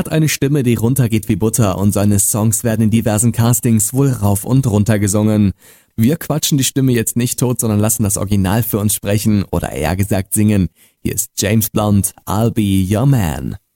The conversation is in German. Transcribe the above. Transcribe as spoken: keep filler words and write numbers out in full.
hat eine Stimme, die runtergeht wie Butter und seine Songs werden in diversen Castings wohl rauf und runter gesungen. Wir quatschen die Stimme jetzt nicht tot, sondern lassen das Original für uns sprechen oder eher gesagt singen. Hier ist James Blunt, I'll Be Your Man.